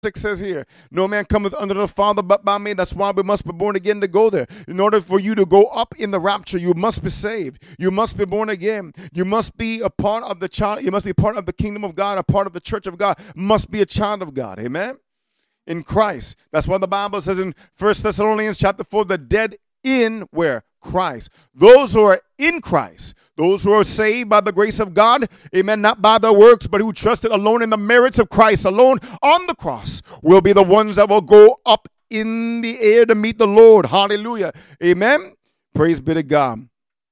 6 says here, no man cometh under the Father but by me. That's why we must be born again to go there. In order for you to go up in the rapture, you must be saved. You must be born again. You must be a part of the child. You must be part of the kingdom of God, a part of the church of God. Must be a child of God. Amen? In Christ. That's why the Bible says in 1 Thessalonians chapter 4, the dead in where? Christ. Those who are in Christ, those who are saved by the grace of God, amen, not by their works, but who trusted alone in the merits of Christ alone on the cross, will be the ones that will go up in the air to meet the Lord. Hallelujah. Amen. Praise be to God.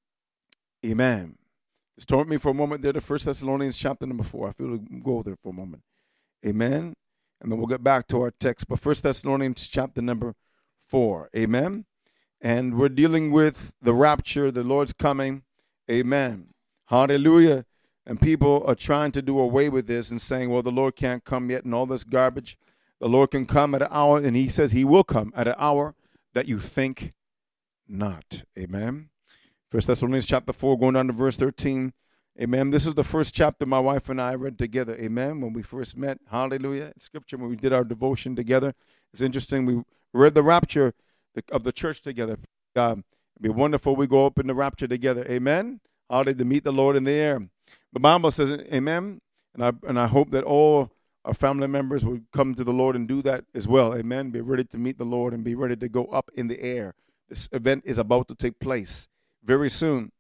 Amen. Just turn with me for a moment there to 1 Thessalonians chapter number 4. I feel to go there for a moment. Amen. And then we'll get back to our text. But 1 Thessalonians chapter number 4. Amen. And we're dealing with the rapture, the Lord's coming. Amen. Hallelujah. And people are trying to do away with this and saying, well, the Lord can't come yet and all this garbage. The Lord can come at an hour, and he says he will come at an hour that you think not. Amen. 1 Thessalonians chapter 4, going down to verse 13. Amen. This is the first chapter my wife and I read together. Amen. When we first met. Hallelujah. Scripture, when we did our devotion together. It's interesting. We read the rapture of the church together. God, it'd be wonderful we go up in the rapture together. Amen. Hallelujah, to meet the Lord in the air. The Bible says, amen. And I hope that all our family members would come to the Lord and do that as well. Amen. Be ready to meet the Lord and be ready to go up in the air. This event is about to take place very soon.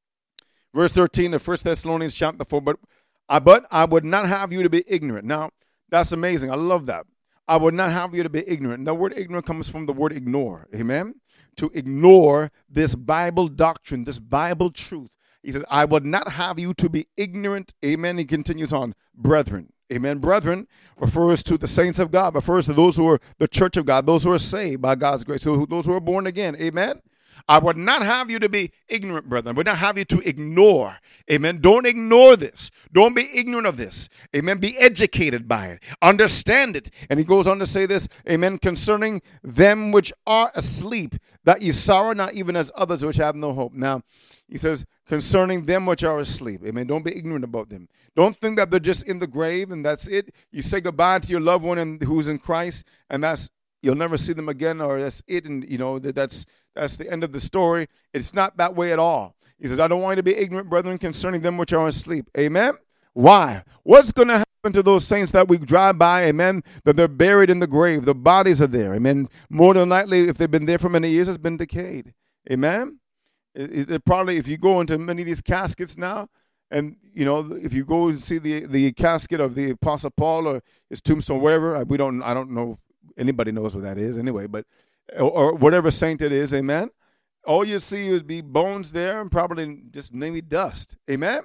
Verse 13 of 1 Thessalonians chapter 4. But I would not have you to be ignorant. Now, that's amazing. I love that. I would not have you to be ignorant. The word ignorant comes from the word ignore. Amen. To ignore this Bible doctrine, this Bible truth. He says, I would not have you to be ignorant. Amen. He continues on, brethren. Amen. Brethren refers to the saints of God, refers to those who are the church of God, those who are saved by God's grace, those who are born again. Amen. I would not have you to be ignorant, brethren. I would not have you to ignore. Amen. Don't ignore this. Don't be ignorant of this. Amen. Be educated by it. Understand it. And he goes on to say this. Amen. Concerning them which are asleep, that ye sorrow not even as others which have no hope. Now, he says, concerning them which are asleep. Amen. Don't be ignorant about them. Don't think that they're just in the grave and that's it. You say goodbye to your loved one who's in Christ, and that's, you'll never see them again, or that's it. And, you know, that's the end of the story. It's not that way at all. He says, I don't want you to be ignorant, brethren, concerning them which are asleep. Amen. Why? What's going to happen to those saints that we drive by? Amen. That they're buried in the grave. The bodies are there. Amen. More than likely, if they've been there for many years, it's been decayed. Amen. It probably, if you go into many of these caskets now, and, you know, if you go and see the casket of the Apostle Paul or his tombstone, wherever, I don't know if anybody knows what that is anyway, but, or whatever saint it is, amen, all you see would be bones there and probably just maybe dust, amen?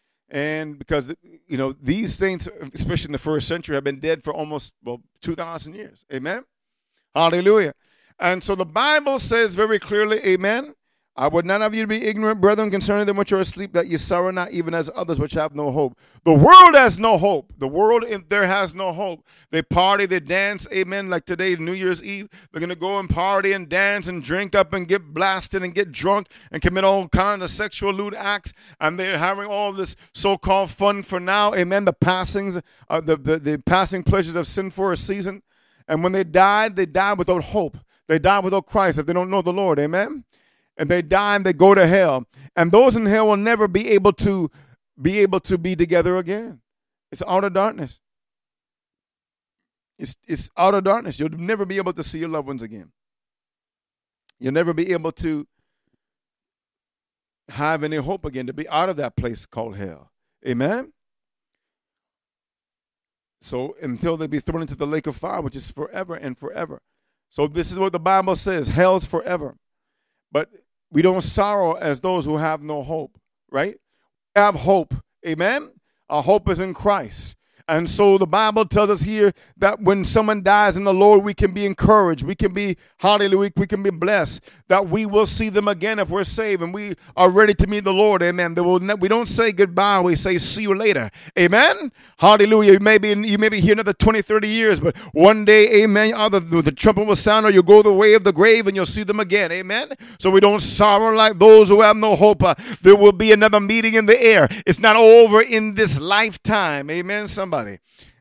And because, you know, these saints, especially in the first century, have been dead for almost, 2,000 years, amen? Hallelujah. And so the Bible says very clearly, amen, I would not have you to be ignorant, brethren, concerning them which are asleep, that ye sorrow not even as others which have no hope. The world has no hope. The world, if there has no hope, they party, they dance, amen, like today, New Year's Eve. They're going to go and party and dance and drink up and get blasted and get drunk and commit all kinds of sexual lewd acts. And they're having all this so-called fun for now, amen, the passings, the passing pleasures of sin for a season. And when they died without hope. They died without Christ if they don't know the Lord, amen. And they die and they go to hell. And those in hell will never be able to be together again. It's outer darkness. It's outer darkness. You'll never be able to see your loved ones again. You'll never be able to have any hope again, to be out of that place called hell. Amen? So until they be thrown into the lake of fire, which is forever and forever. So this is what the Bible says. Hell's forever. But we don't sorrow as those who have no hope, right? We have hope. Amen? Our hope is in Christ. And so the Bible tells us here that when someone dies in the Lord, we can be encouraged. We can be, hallelujah, we can be blessed that we will see them again if we're saved and we are ready to meet the Lord. Amen. We don't say goodbye. We say see you later. Amen. Hallelujah. You may be here another 20, 30 years, but one day, amen, either the trumpet will sound or you'll go the way of the grave and you'll see them again. Amen. So we don't sorrow like those who have no hope. There will be another meeting in the air. It's not over in this lifetime. Amen. Somebody.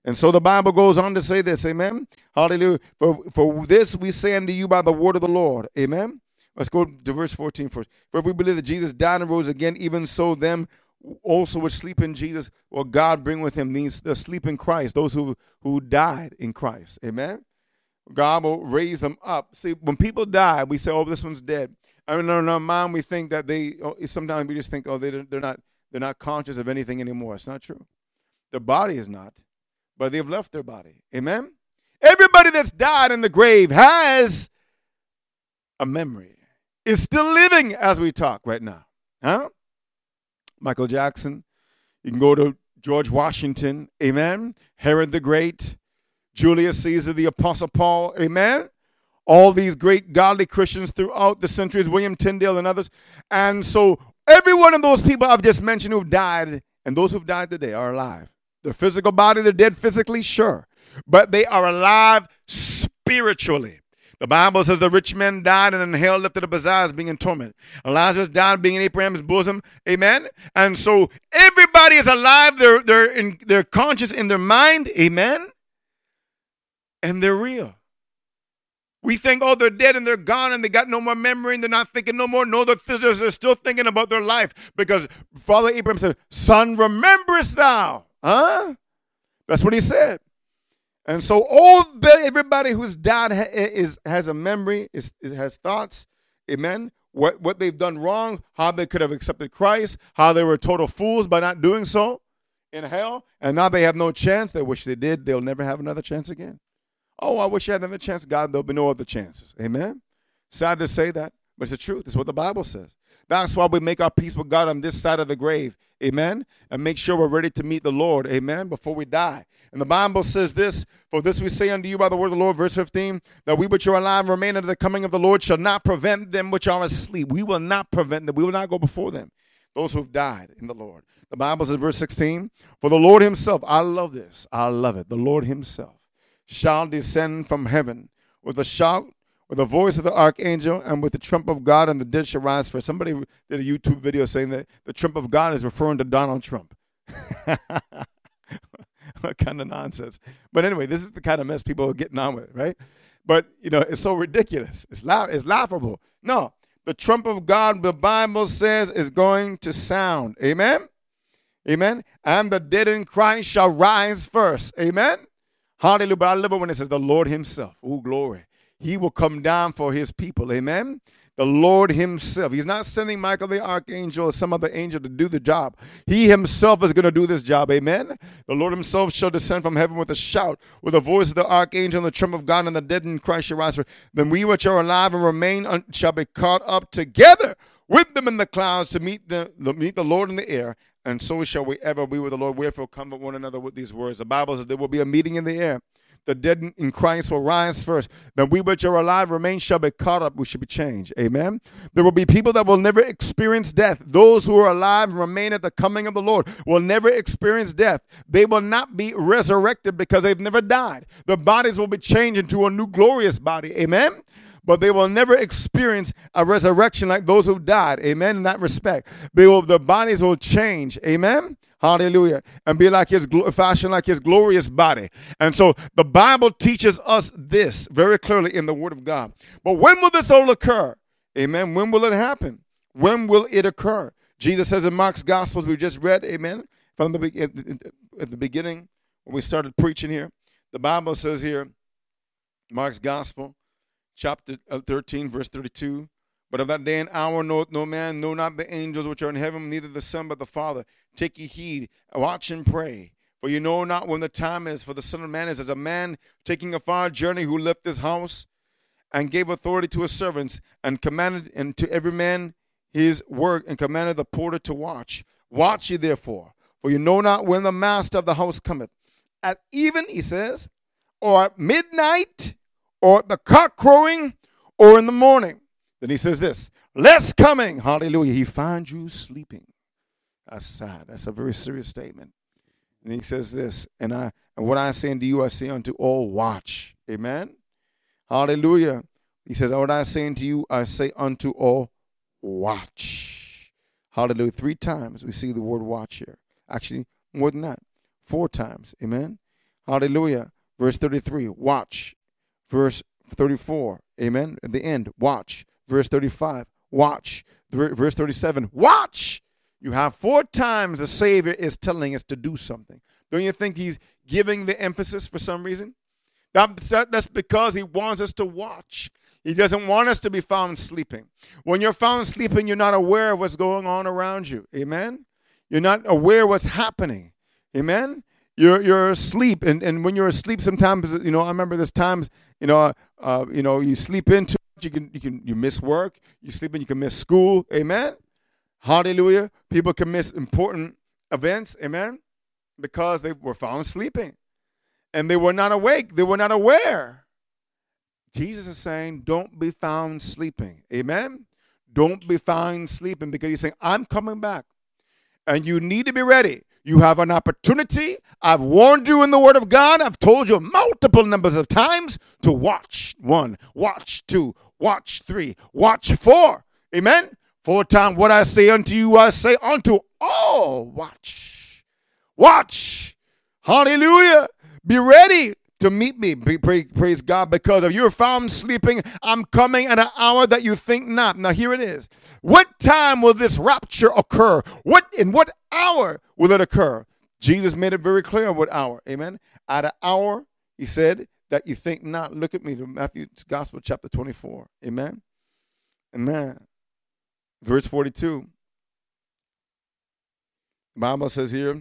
And so the Bible goes on to say this, amen? Hallelujah. For this we say unto you by the word of the Lord, amen? Let's go to verse 14 first. For if we believe that Jesus died and rose again, even so them also which sleep in Jesus will God bring with him. These the sleep in Christ, those who died in Christ, amen? God will raise them up. See, when people die, we say, oh, this one's dead. I mean, in our mind, we think that sometimes we just think, oh, they're not conscious of anything anymore. It's not true. Their body is not, but they've left their body. Amen? Everybody that's died in the grave has a memory. Is still living as we talk right now. Huh? Michael Jackson. You can go to George Washington. Amen? Herod the Great. Julius Caesar, the Apostle Paul. Amen? All these great godly Christians throughout the centuries, William Tyndale and others. And so every one of those people I've just mentioned who've died, and those who've died today are alive. Their physical body, they're dead physically, sure. But they are alive spiritually. The Bible says the rich man died and in hell lifted up his eyes being in torment. Lazarus died being in Abraham's bosom. Amen? And so everybody is alive. They're conscious in their mind. Amen? And they're real. We think, oh, they're dead and they're gone and they got no more memory and they're not thinking no more. No, they're still thinking about their life because Father Abraham said, son, rememberest thou? Huh? That's what he said. And so everybody who's died has a memory, has thoughts, amen, what they've done wrong, how they could have accepted Christ, how they were total fools by not doing so in hell, and now they have no chance. They wish they did. They'll never have another chance again. Oh, I wish I had another chance. God, there'll be no other chances. Amen? Sad to say that, but it's the truth. It's what the Bible says. That's why we make our peace with God on this side of the grave. Amen? And make sure we're ready to meet the Lord. Amen? Before we die. And the Bible says this, for this we say unto you by the word of the Lord, verse 15, that we which are alive and remain unto the coming of the Lord shall not prevent them which are asleep. We will not prevent them. We will not go before them. Those who have died in the Lord. The Bible says, verse 16, for the Lord himself, I love this. I love it. The Lord himself shall descend from heaven with a shout, with the voice of the archangel, and with the trump of God, and the dead shall rise first. Somebody did a YouTube video saying that the trump of God is referring to Donald Trump. What kind of nonsense. But anyway, this is the kind of mess people are getting on with, right? But, it's so ridiculous. It's laughable. No, the trump of God, the Bible says, is going to sound. Amen? Amen? And the dead in Christ shall rise first. Amen? Hallelujah. But I love it when it says the Lord himself. Oh, glory. He will come down for his people. Amen? The Lord himself. He's not sending Michael the archangel or some other angel to do the job. He himself is going to do this job. Amen? The Lord himself shall descend from heaven with a shout, with the voice of the archangel and the trump of God, and the dead in Christ shall rise. Then we which are alive and remain shall be caught up together with them in the clouds to meet the Lord in the air. And so shall we ever be with the Lord. Wherefore comfort one another with these words. The Bible says there will be a meeting in the air. The dead in Christ will rise first. Then we which are alive remain shall be caught up. We should be changed. Amen. There will be people that will never experience death. Those who are alive and remain at the coming of the Lord will never experience death. They will not be resurrected because they've never died. Their bodies will be changed into a new glorious body. Amen. But they will never experience a resurrection like those who died. Amen. In that respect, their bodies will change. Amen. Hallelujah. And be like fashion like his glorious body. And so the Bible teaches us this very clearly in the Word of God. But when will this all occur? Amen. When will it happen? When will it occur? Jesus says in Mark's Gospels, we just read, amen, from at the beginning when we started preaching here. The Bible says here, Mark's Gospel, chapter 13, verse 32. But of that day and hour knoweth no man, no not the angels which are in heaven, neither the Son but the Father. Take ye heed, watch and pray. For you know not when the time is, for the Son of Man is as a man taking a far journey who left his house and gave authority to his servants and commanded and to every man his work and commanded the porter to watch. Watch ye therefore, for you know not when the master of the house cometh. At even, he says, or at midnight, or at the cock crowing, or in the morning. Then he says this, lest coming, hallelujah, he find you sleeping. That's sad. That's a very serious statement. And he says this, and what I say unto you, I say unto all, watch. Amen? Hallelujah. He says, what I say unto you, I say unto all, watch. Hallelujah. 3 times we see the word watch here. Actually, more than that. 4 times. Amen? Hallelujah. Verse 33, watch. Verse 34, amen. At the end, watch. Verse 35, watch. Verse 37, watch. You have 4 times the Savior is telling us to do something. Don't you think he's giving the emphasis for some reason? That's because he wants us to watch. He doesn't want us to be found sleeping. When you're found sleeping, you're not aware of what's going on around you. Amen? You're not aware of what's happening. Amen? You're asleep. And when you're asleep, sometimes, I remember there's times, you sleep in too much, you miss work. You sleep in, you can miss school. Amen? Hallelujah. People can miss important events. Amen? Because they were found sleeping. And they were not awake. They were not aware. Jesus is saying, don't be found sleeping. Amen? Don't be found sleeping, because he's saying, I'm coming back. And you need to be ready. You have an opportunity. I've warned you in the Word of God. I've told you multiple numbers of times to watch 1, watch 2, watch 3, watch 4. Amen? 4 times what I say unto you, I say unto all. Watch. Watch. Hallelujah. Be ready to meet me. Praise God. Because if you're found sleeping, I'm coming at an hour that you think not. Now here it is. What time will this rapture occur? In what hour will it occur? Jesus made it very clear what hour. Amen. At an hour, he said, that you think not. Look at me to Matthew's Gospel, chapter 24. Amen. Amen. Verse 42. The Bible says here,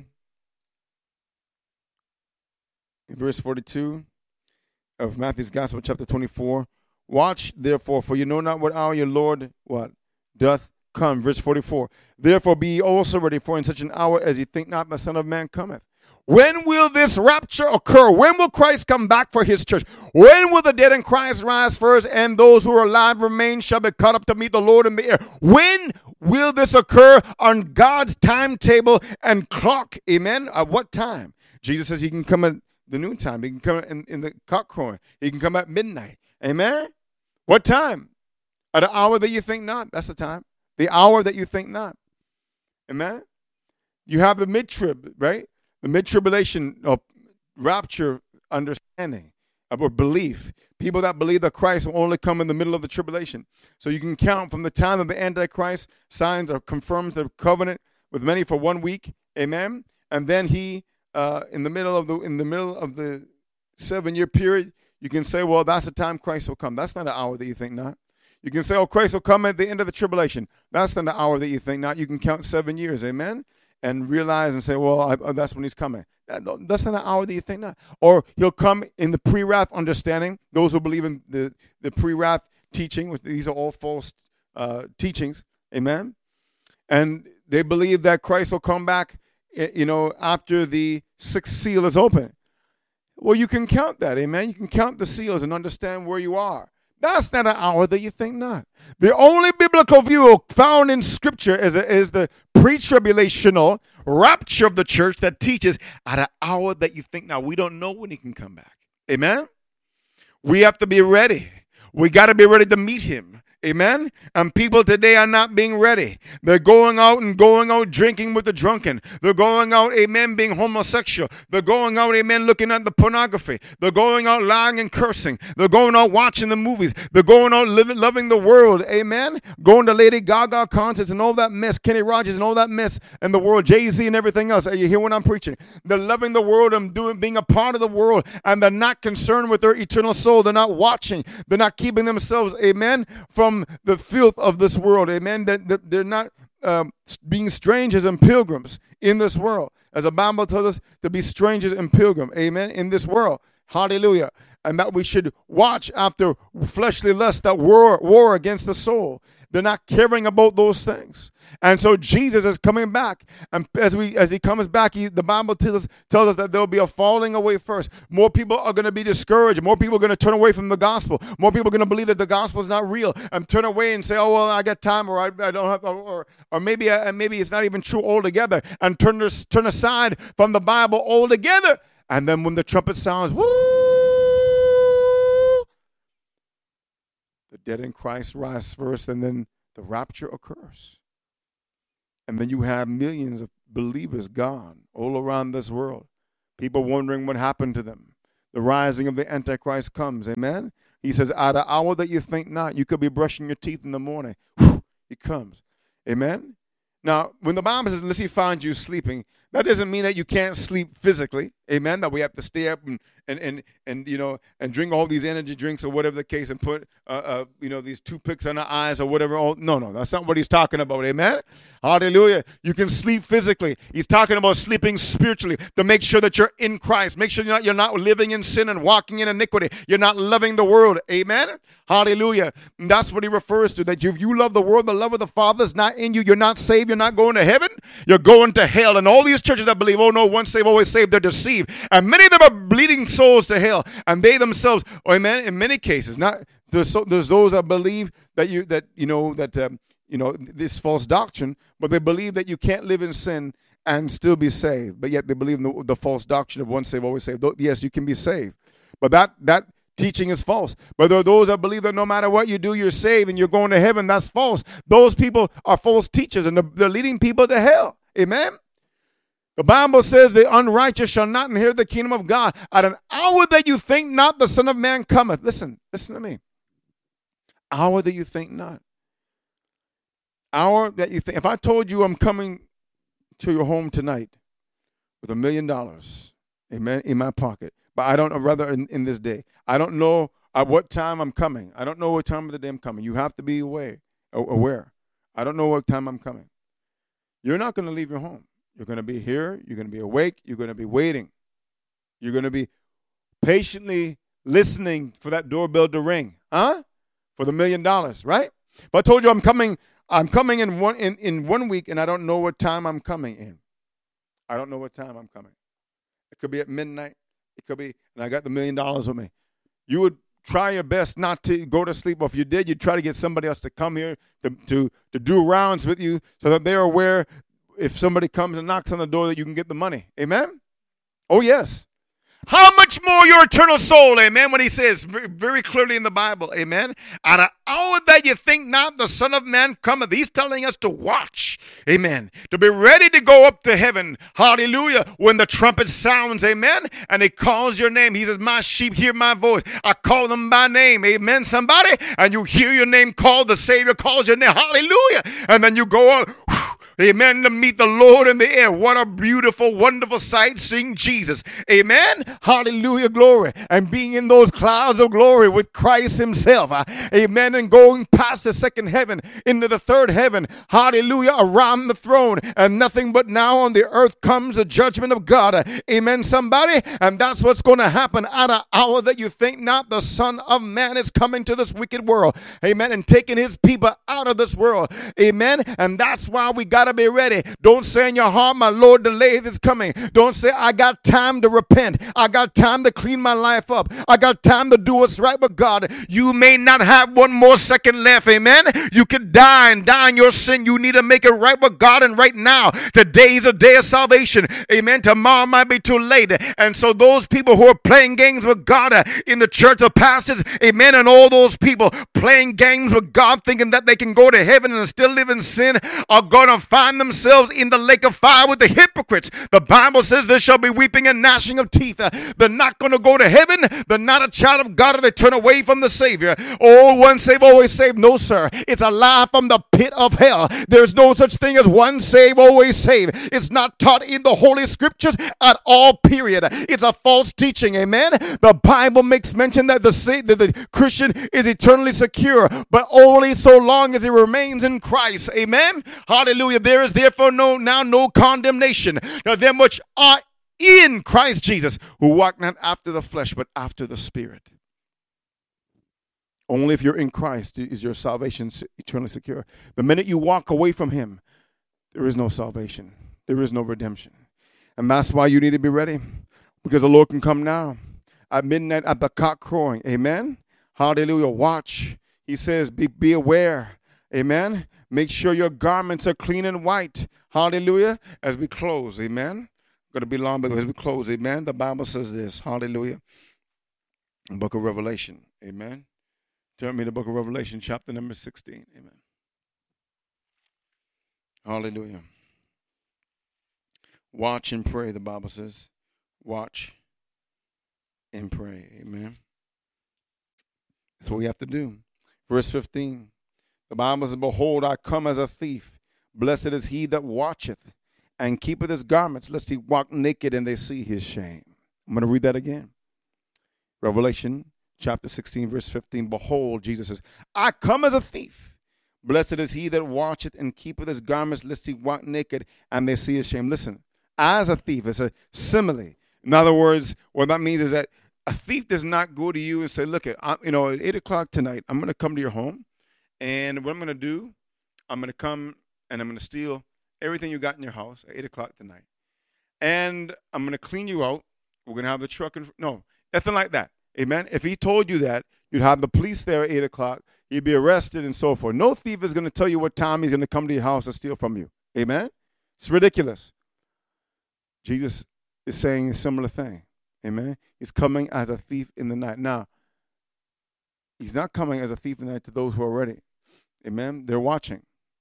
in verse 42 of Matthew's Gospel, chapter 24, watch, therefore, for you know not what hour your Lord, doth come. Verse 44, therefore be ye also ready, for in such an hour as ye think not, the Son of Man cometh. When will this rapture occur? When will Christ come back for his church? When will the dead in Christ rise first, and those who are alive remain shall be caught up to meet the Lord in the air? When will this occur on God's timetable and clock? Amen. At what time? Jesus says he can come at the noontime. He can come in the cock crowing. He can come at midnight. Amen. What time? At an hour that you think not. That's the time. The hour that you think not. Amen. You have the mid-trib, right? The mid-tribulation rapture understanding or belief. People that believe that Christ will only come in the middle of the tribulation. So you can count from the time of the Antichrist, signs or confirms the covenant with many for 1 week. Amen. And then he in the middle of the 7-year period, you can say, well, that's the time Christ will come. That's not an hour that you think not. You can say, oh, Christ will come at the end of the tribulation. That's not an hour that you think not. You can count 7 years, amen, and realize and say, well, that's when he's coming. That's not an hour that you think not. Or he'll come in the pre-wrath understanding. Those who believe in the pre-wrath teaching, which these are all false teachings, amen. And they believe that Christ will come back, after the 6th seal is open. Well, you can count that, amen. You can count the seals and understand where you are. That's not an hour that you think not. The only biblical view found in Scripture is the pre-tribulational rapture of the church that teaches at an hour that you think not. We don't know when he can come back. Amen? We have to be ready. We got to be ready to meet him. Amen. And people today are not being ready. They're going out drinking with the drunken. They're going out, amen, being homosexual. They're going out, amen, looking at the pornography. They're going out lying and cursing. They're going out watching the movies. They're going out loving the world. Amen. Going to Lady Gaga concerts and all that mess, Kenny Rogers and all that mess in the world, Jay-Z and everything else. You hear what I'm preaching? They're loving the world and being a part of the world, and they're not concerned with their eternal soul. They're not watching. They're not keeping themselves, amen, from the filth of this world. Amen. They're not being strangers and pilgrims in this world. As the Bible tells us to be strangers and pilgrims. Amen. In this world. Hallelujah. And that we should watch after fleshly lusts that war against the soul. They're not caring about those things. And so Jesus is coming back. And as he comes back, the Bible tells us that there will be a falling away first. More people are going to be discouraged. More people are going to turn away from the gospel. More people are going to believe that the gospel is not real and turn away and say, oh, well, I got time, or I don't have, or maybe it's not even true altogether, and turn aside from the Bible altogether. And then when the trumpet sounds, woo, the dead in Christ rise first, and then the rapture occurs. And then you have millions of believers gone all around this world. People wondering what happened to them. The rising of the Antichrist comes. Amen. He says, at an hour that you think not, you could be brushing your teeth in the morning. Whew, he comes. Amen. Now, when the Bible says, unless he finds you sleeping, that doesn't mean that you can't sleep physically. Amen. That we have to stay up and drink all these energy drinks or whatever the case and put these toothpicks on our eyes or whatever. No, that's not what he's talking about. Amen. Hallelujah. You can sleep physically. He's talking about sleeping spiritually to make sure that you're in Christ. Make sure you're not living in sin and walking in iniquity. You're not loving the world. Amen. Hallelujah. And that's what he refers to, that if you love the world, the love of the Father is not in you. You're not saved. You're not going to heaven. You're going to hell. And all these churches that believe, oh no, once saved, always saved, they're deceived. And many of them are bleeding souls to hell. And they themselves, amen, in many cases, there's those that believe this false doctrine, but they believe that you can't live in sin and still be saved. But yet they believe in the false doctrine of once saved, always saved. Yes, you can be saved. But that teaching is false. But there are those that believe that no matter what you do, you're saved and you're going to heaven. That's false. Those people are false teachers, and they're leading people to hell. Amen? The Bible says the unrighteous shall not inherit the kingdom of God. At an hour that you think not, the Son of Man cometh. Listen to me. Hour that you think not. Hour that you think. If I told you I'm coming to your home tonight with $1 million, amen, in my pocket, but I don't know, rather in this day, I don't know at what time I'm coming. I don't know what time of the day I'm coming. You have to be aware. I don't know what time I'm coming. You're not going to leave your home. You're going to be here. You're going to be awake. You're going to be waiting. You're going to be patiently listening for that doorbell to ring. For the $1 million, right? If I told you I'm coming in 1 week and I don't know what time I'm coming in. I don't know what time I'm coming. It could be at midnight. It could be, and I got the $1 million with me. You would try your best not to go to sleep. Or if you did, you'd try to get somebody else to come here to do rounds with you so that they're aware if somebody comes and knocks on the door that you can get the money. Amen? Oh, yes. How much more your eternal soul, amen, when he says very clearly in the Bible, amen, at an hour that you think not, the Son of Man cometh. He's telling us to watch, amen, to be ready to go up to heaven, hallelujah, when the trumpet sounds, amen, and he calls your name. He says, my sheep hear my voice. I call them by name, amen, somebody, and you hear your name called, the Savior calls your name, hallelujah, and then you go on, amen, to meet the Lord in the air. What a beautiful, wonderful sight, seeing Jesus. Amen. Hallelujah, glory. And being in those clouds of glory with Christ himself. Amen. And going past the second heaven into the third heaven. Hallelujah, around the throne. And nothing but now on the earth comes the judgment of God. Amen, somebody. And that's what's going to happen at an hour that you think not. The Son of Man is coming to this wicked world. Amen. And taking his people out of this world. Amen. And that's why we got to be ready. Don't say in your heart, my Lord, delay is coming. Don't say, I got time to repent. I got time to clean my life up. I got time to do what's right with God. You may not have one more second left. Amen. You could die and die in your sin. You need to make it right with God, and right now. Today is a day of salvation. Amen. Tomorrow might be too late. And so those people who are playing games with God in the church, the pastors, amen, and all those people playing games with God thinking that they can go to heaven and still live in sin are going to find themselves in the lake of fire with the hypocrites. The Bible says there shall be weeping and gnashing of teeth. They're not going to go to heaven. They're not a child of God if they turn away from the Savior. Oh, once saved, always saved. No, sir. It's a lie from the pit of hell. There's no such thing as once saved, always saved. It's not taught in the Holy Scriptures at all, period. It's a false teaching, amen? The Bible makes mention that the Christian is eternally secure, but only so long as he remains in Christ, amen? Hallelujah. There is therefore no condemnation. Now them which are in Christ Jesus, who walk not after the flesh, but after the Spirit. Only if you're in Christ is your salvation eternally secure. The minute you walk away from him, there is no salvation. There is no redemption. And that's why you need to be ready, because the Lord can come now at midnight at the cock crowing. Amen. Hallelujah. Watch. He says, be aware. Amen. Make sure your garments are clean and white. Hallelujah. As we close. Amen. Going to be long, but as we close. Amen. The Bible says this. Hallelujah. Book of Revelation. Amen. Turn me to the book of Revelation, chapter number 16. Amen. Hallelujah. Watch and pray, the Bible says. watch, and pray. Amen. That's what we have to do. Verse 15. The Bible says, behold, I come as a thief. Blessed is he that watcheth and keepeth his garments, lest he walk naked and they see his shame. I'm going to read that again. Revelation chapter 16, verse 15. Behold, Jesus says, I come as a thief. Blessed is he that watcheth and keepeth his garments, lest he walk naked and they see his shame. Listen, as a thief, it's a simile. In other words, what that means is that a thief does not go to you and say, look, at 8 o'clock tonight, I'm going to come to your home. And what I'm going to do, I'm going to come and I'm going to steal everything you got in your house at 8 o'clock tonight. And I'm going to clean you out. We're going to have the truck. No, nothing like that. Amen. If he told you that, you'd have the police there at 8 o'clock. You'd be arrested and so forth. No thief is going to tell you what time he's going to come to your house and steal from you. Amen. It's ridiculous. Jesus is saying a similar thing. Amen. He's coming as a thief in the night. Now, he's not coming as a thief in the night to those who are ready. Amen. They're watching.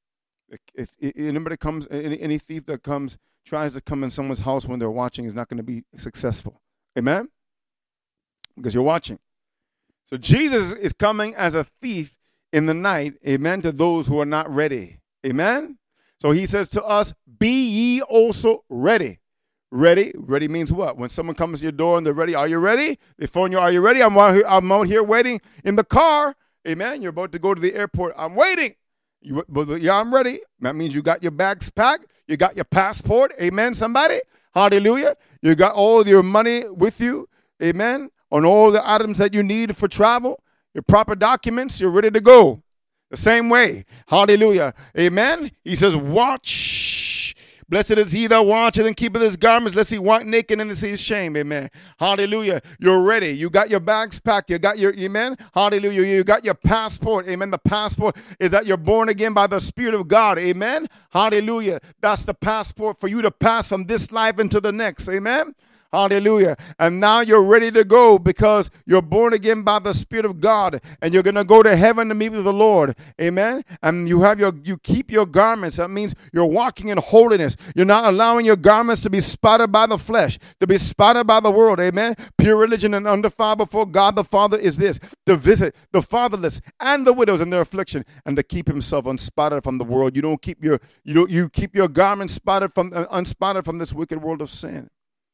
If anybody comes, any thief that comes, tries to come in someone's house when they're watching is not going to be successful. Amen. Because you're watching. So Jesus is coming as a thief in the night. Amen. To those who are not ready. Amen. So he says to us, be ye also ready. Ready. Ready means what? When someone comes to your door and they're ready, are you ready? They phone you, are you ready? I'm out here waiting in the car. Amen. You're about to go to the airport. I'm waiting. Yeah, I'm ready. That means you got your bags packed. You got your passport. Amen, somebody. Hallelujah. You got all your money with you. Amen. On all the items that you need for travel. Your proper documents. You're ready to go. The same way. Hallelujah. Amen. He says, watch. Blessed is he that watcheth and keepeth his garments, lest he walk naked and see his shame. Amen. Hallelujah. You're ready. You got your bags packed. You got your, amen. Hallelujah. You got your passport. Amen. The passport is that you're born again by the Spirit of God. Amen. Hallelujah. That's the passport for you to pass from this life into the next. Amen. Hallelujah. And now you're ready to go because you're born again by the Spirit of God and you're going to go to heaven to meet with the Lord. Amen. And you keep your garments. That means you're walking in holiness. You're not allowing your garments to be spotted by the flesh, to be spotted by the world. Amen. Pure religion and undefiled before God the Father is this: to visit the fatherless and the widows in their affliction and to keep himself unspotted from the world. You keep your garments unspotted from this wicked world of sin.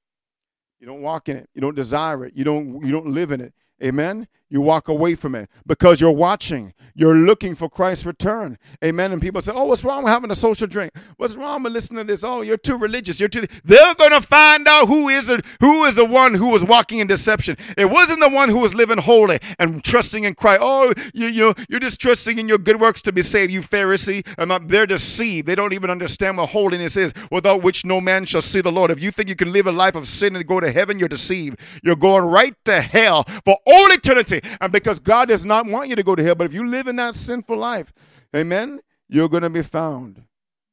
You don't walk in it. You don't desire it. You don't live in it. Amen. You walk away from it because you're watching. You're looking for Christ's return. Amen. And people say, oh, what's wrong with having a social drink? What's wrong with listening to this? Oh, you're too religious. They're going to find out who is the one who was walking in deception. It wasn't the one who was living holy and trusting in Christ. Oh, you're just trusting in your good works to be saved, you Pharisee. They're deceived. They don't even understand what holiness is, without which no man shall see the Lord. If you think you can live a life of sin and go to heaven, you're deceived. You're going right to hell for all eternity. And because God does not want you to go to hell, but if you live in that sinful life, amen, you're going to be found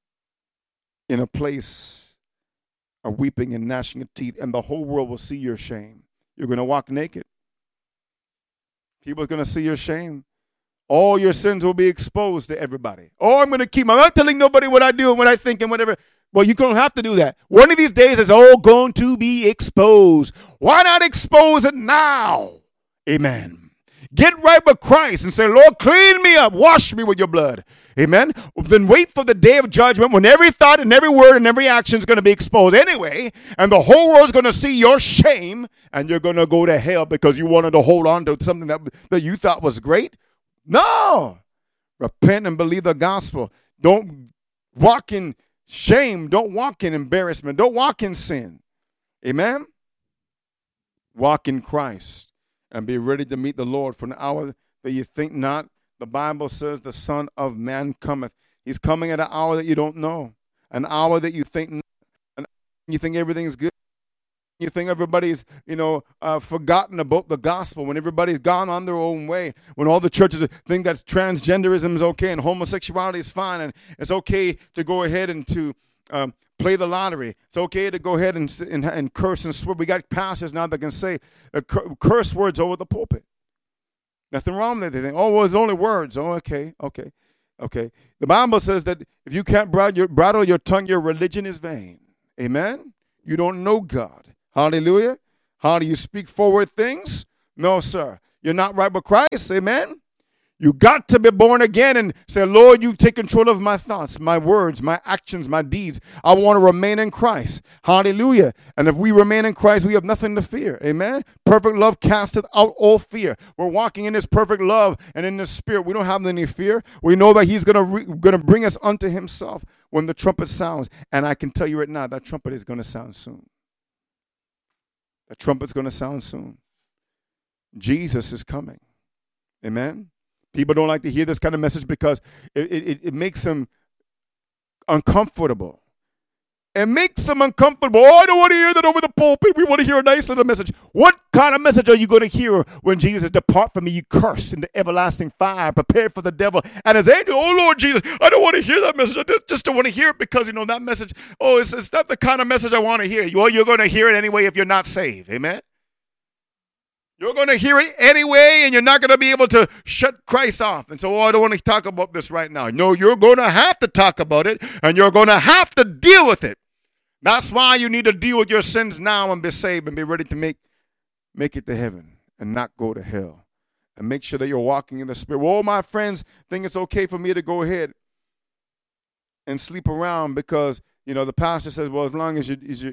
in a place of weeping and gnashing of teeth, and the whole world will see your shame. You're going to walk naked. People are going to see your shame. All your sins will be exposed to everybody. Oh, I'm not telling nobody what I do and what I think and whatever. Well, you don't have to do that. One of these days it's all going to be exposed. Why not expose it now? Amen. Get right with Christ and say, Lord, clean me up. Wash me with your blood. Amen. Then wait for the day of judgment when every thought and every word and every action is going to be exposed anyway. And the whole world is going to see your shame. And you're going to go to hell because you wanted to hold on to something that you thought was great. No. Repent and believe the gospel. Don't walk in shame. Don't walk in embarrassment. Don't walk in sin. Amen. Walk in Christ. And be ready to meet the Lord for an hour that you think not. The Bible says the Son of Man cometh. He's coming at an hour that you don't know. An hour that you think not. You think everything's good. You think everybody's, forgotten about the gospel. When everybody's gone on their own way. When all the churches think that transgenderism is okay and homosexuality is fine. And it's okay to go ahead and to play the lottery. It's okay to go ahead and curse and swear. We got pastors now that can say curse words over the pulpit. Nothing wrong with it. They think, oh, well, it's only words. Oh, okay. The Bible says that if you can't bridle your tongue, your religion is vain. Amen? You don't know God. Hallelujah. How do you speak forward things? No, sir. You're not right with Christ. Amen. You got to be born again and say, Lord, you take control of my thoughts, my words, my actions, my deeds. I want to remain in Christ. Hallelujah. And if we remain in Christ, we have nothing to fear. Amen. Perfect love casteth out all fear. We're walking in this perfect love and in this spirit. We don't have any fear. We know that he's going to bring us unto himself when the trumpet sounds. And I can tell you right now, that trumpet is going to sound soon. That trumpet's going to sound soon. Jesus is coming. Amen. People don't like to hear this kind of message because it makes them uncomfortable. It makes them uncomfortable. Oh, I don't want to hear that over the pulpit. We want to hear a nice little message. What kind of message are you going to hear when Jesus says, depart from me, you cursed, into everlasting fire, prepared for the devil and his angel? Oh, Lord Jesus, I don't want to hear that message. I just don't want to hear it because, that message, it's not the kind of message I want to hear. You're going to hear it anyway if you're not saved. Amen? You're going to hear it anyway, and you're not going to be able to shut Christ off. And so, I don't want to talk about this right now. No, you're going to have to talk about it, and you're going to have to deal with it. That's why you need to deal with your sins now and be saved and be ready to make it to heaven and not go to hell. And make sure that you're walking in the Spirit. Well, all my friends think it's okay for me to go ahead and sleep around because, the pastor says, well, as long as you do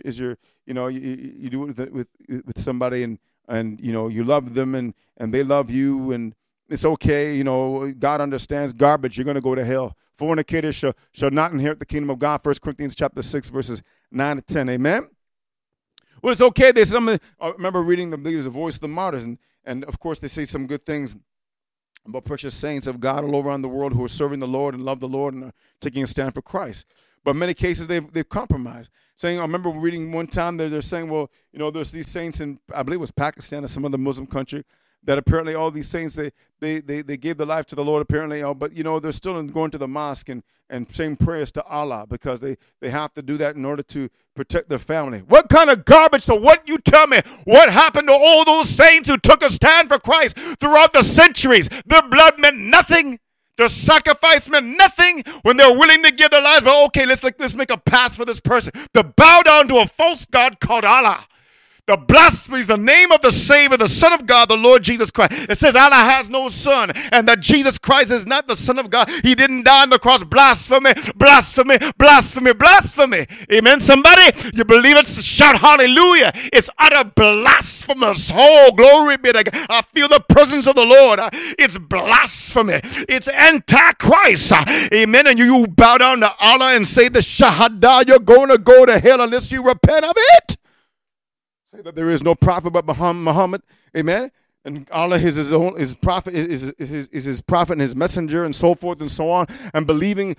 it with somebody and you love them and they love you and it's okay, God understands garbage. You're going to go to hell. Fornicators shall not inherit the kingdom of God. 1 Corinthians chapter 6, verses 9 to 10. Amen? Well, it's okay. I remember reading the Voice of the Martyrs, and of course they say some good things about precious saints of God all over around the world who are serving the Lord and love the Lord and are taking a stand for Christ. But in many cases, they've compromised. I remember reading one time they're saying, well, there's these saints in, I believe it was Pakistan or some other Muslim country, that apparently all these saints, they gave their life to the Lord apparently, but, they're still going to the mosque and saying prayers to Allah because they have to do that in order to protect their family. What kind of garbage? So what you tell me, what happened to all those saints who took a stand for Christ throughout the centuries? Their blood meant nothing. Their sacrifice meant nothing when they're willing to give their lives. But okay, let's make a pass for this person. To bow down to a false god called Allah. The blasphemies, the name of the Savior, the Son of God, the Lord Jesus Christ. It says Allah has no son and that Jesus Christ is not the Son of God. He didn't die on the cross. Blasphemy, blasphemy, blasphemy, blasphemy. Amen. Somebody, you believe it? Shout hallelujah. It's utter blasphemous. Oh, glory be to God. I feel the presence of the Lord. It's blasphemy. It's antichrist. Amen. And you bow down to Allah and say the Shahada, you're going to go to hell unless you repent of it. That there is no prophet but Muhammad, amen. And Allah is his prophet, is his prophet and his messenger, and so forth and so on. And believing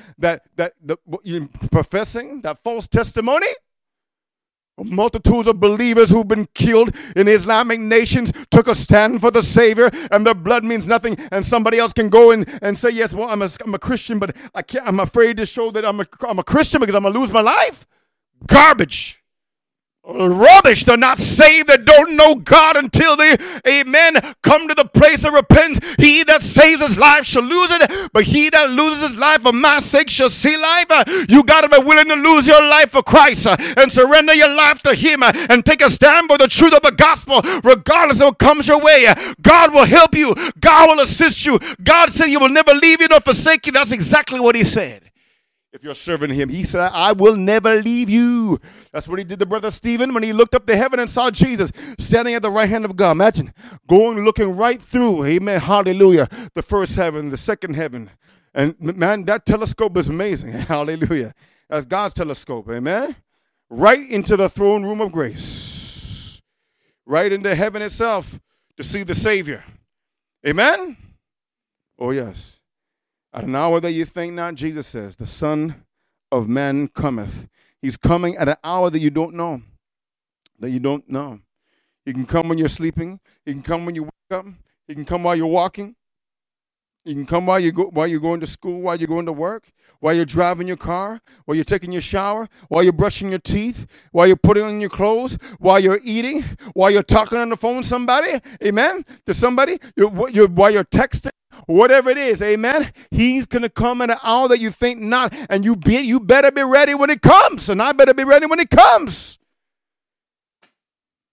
professing that false testimony, multitudes of believers who've been killed in Islamic nations took a stand for the Savior, and their blood means nothing. And somebody else can go and say, yes, well, I'm a Christian, but I'm afraid to show that I'm a Christian because I'm gonna lose my life. Garbage. Rubbish. They're not saved. They don't know God until they, amen, come to the place of repentance. He that saves his life shall lose it, but he that loses his life for my sake shall see life. You got to be willing to lose your life for Christ and surrender your life to him and take a stand for the truth of the gospel, regardless of what comes your way. God will help you. God will assist you. God said he will never leave you nor forsake you. That's exactly what he said. If you're serving him, he said, I will never leave you. That's what he did to Brother Stephen when he looked up to heaven and saw Jesus standing at the right hand of God. Imagine looking right through, amen, hallelujah, the first heaven, the second heaven. And man, that telescope is amazing, hallelujah. That's God's telescope, amen. Right into the throne room of grace. Right into heaven itself to see the Savior. Amen? Oh, yes. At an hour that you think not, Jesus says, the Son of Man cometh. He's coming at an hour that you don't know. That you don't know. He can come when you're sleeping. He can come when you wake up. He can come while you're walking. He can come while you're going to school, while you're going to work, while you're driving your car, while you're taking your shower, while you're brushing your teeth, while you're putting on your clothes, while you're eating, while you're talking on the phone to somebody, amen, to somebody, while you're texting. Whatever it is, amen, he's going to come at an hour that you think not, and you better be ready when it comes, and I better be ready when it comes.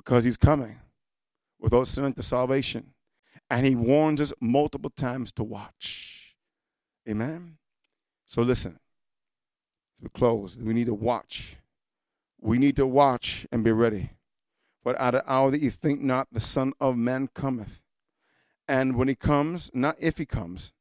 because he's coming without sin unto salvation. And he warns us multiple times to watch. Amen? So listen, as we close, we need to watch. We need to watch and be ready. For at an hour that you think not, the Son of Man cometh. And when he comes, not if he comes,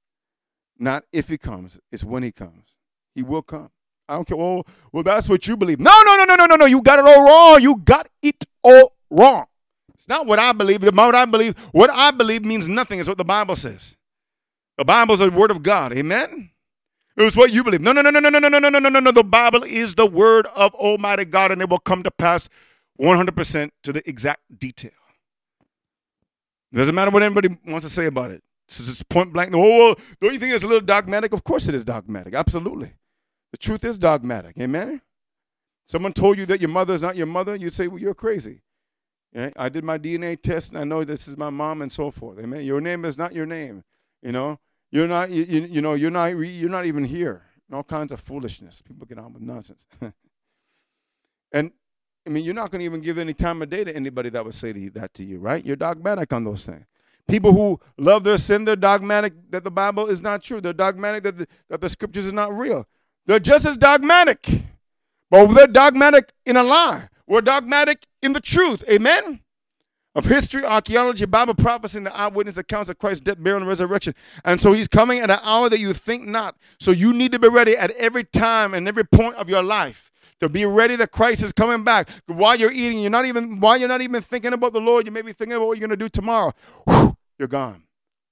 it's when he comes. He will come. I don't care. Well, that's what you believe. No. You got it all wrong. You got it all wrong. It's not what I believe. What I believe means nothing. Is what the Bible says. The Bible is the word of God. Amen? It was what you believe. No. The Bible is the word of Almighty God, and it will come to pass 100% to the exact detail. It doesn't matter what anybody wants to say about it. It's just point blank. Oh, don't you think it's a little dogmatic? Of course it is dogmatic. Absolutely. The truth is dogmatic. Amen? Someone told you that your mother is not your mother, you'd say, well, you're crazy. Yeah? I did my DNA test, and I know this is my mom and so forth. Amen? Your name is not your name. You know? You're not even here. And all kinds of foolishness. People get on with nonsense. And, I mean, you're not going to even give any time of day to anybody that would say that to you, right? You're dogmatic on those things. People who love their sin, they're dogmatic that the Bible is not true. They're dogmatic that the scriptures are not real. They're just as dogmatic. But they're dogmatic in a lie. We're dogmatic in the truth. Amen? Of history, archaeology, Bible prophecy, and the eyewitness accounts of Christ's death, burial, and resurrection. And so he's coming at an hour that you think not. So you need to be ready at every time and every point of your life to be ready that Christ is coming back. While you're eating, while you're not even thinking about the Lord, you may be thinking about what you're going to do tomorrow. Whew, you're gone.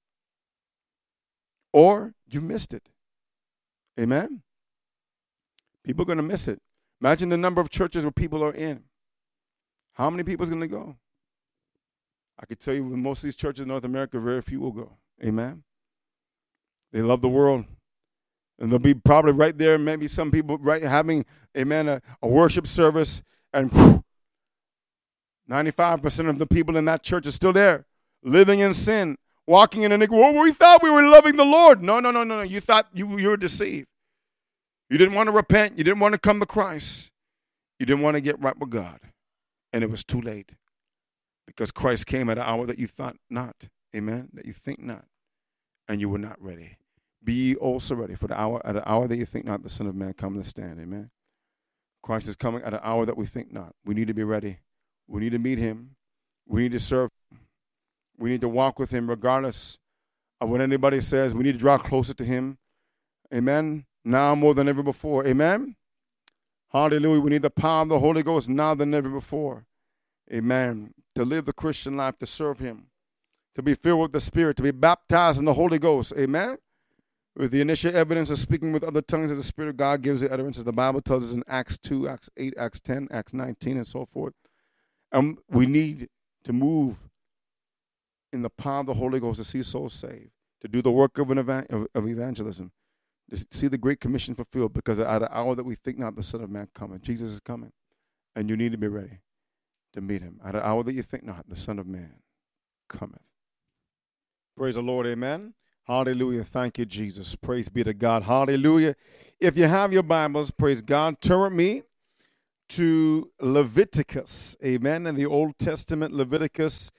Or you missed it. Amen? People are going to miss it. Imagine the number of churches where people are in. How many people is going to go? I could tell you in most of these churches in North America, very few will go. Amen? They love the world. And they'll be probably right there, maybe some people having, amen, a worship service, and 95% of the people in that church are still there, living in sin, walking in iniquity. Well, we thought we were loving the Lord. No. You thought you were deceived. You didn't want to repent. You didn't want to come to Christ. You didn't want to get right with God. And it was too late. Because Christ came at an hour that you thought not. Amen? That you think not. And you were not ready. Be ye also ready for the hour, at an hour that you think not, the Son of Man come to stand. Amen? Christ is coming at an hour that we think not. We need to be ready. We need to meet him. We need to serve him. We need to walk with him regardless of what anybody says. We need to draw closer to him. Amen? Now more than ever before. Amen? Hallelujah. We need the power of the Holy Ghost now than ever before. Amen. To live the Christian life, to serve him, to be filled with the Spirit, to be baptized in the Holy Ghost. Amen? With the initial evidence of speaking with other tongues as the Spirit of God gives the utterances. The Bible tells us in Acts 2, Acts 8, Acts 10, Acts 19, and so forth. And we need to move in the power of the Holy Ghost to see souls saved, to do the work of evangelism, to see the Great Commission fulfilled, because at an hour that we think not, the Son of Man coming. Jesus is coming, and you need to be ready to meet him. At an hour that you think not, the Son of Man cometh. Praise the Lord, amen. Hallelujah. Thank you, Jesus. Praise be to God. Hallelujah. If you have your Bibles, praise God, turn with me to Leviticus, amen. In the Old Testament, Leviticus.